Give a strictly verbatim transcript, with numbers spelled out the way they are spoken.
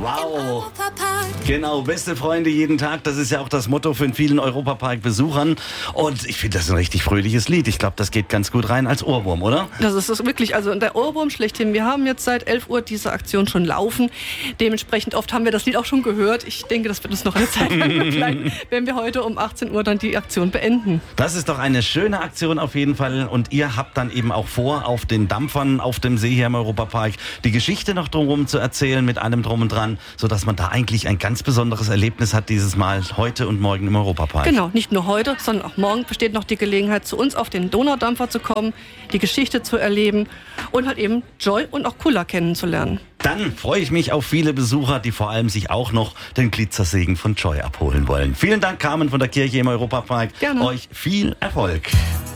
Wow. Genau, beste Freunde jeden Tag. Das ist ja auch das Motto von vielen Europapark-Besuchern. Und ich finde das ein richtig fröhliches Lied. Ich glaube, das geht ganz gut rein als Ohrwurm, oder? Das ist es wirklich. Also der Ohrwurm schlechthin. Wir haben jetzt seit elf Uhr diese Aktion schon laufen. Dementsprechend oft haben wir das Lied auch schon gehört. Ich denke, das wird uns noch eine Zeit lang begleiten, wenn wir heute um achtzehn Uhr dann die Aktion beenden. Das ist doch eine schöne Aktion auf jeden Fall. Und ihr habt dann eben auch vor, auf den Dampfern auf dem See hier im Europapark die Geschichte noch drumherum zu erzählen mit allem drum und dran, sodass man da eigentlich ein ganz besonderes Erlebnis hat dieses Mal heute und morgen im Europapark. Genau, nicht nur heute, sondern auch morgen besteht noch die Gelegenheit, zu uns auf den Donaudampfer zu kommen, die Geschichte zu erleben und halt eben Joy und auch Kulla kennenzulernen. Dann freue ich mich auf viele Besucher, die vor allem sich auch noch den Glitzersegen von Joy abholen wollen. Vielen Dank, Carmen von der Kirche im Europapark. Gerne. Euch viel Erfolg.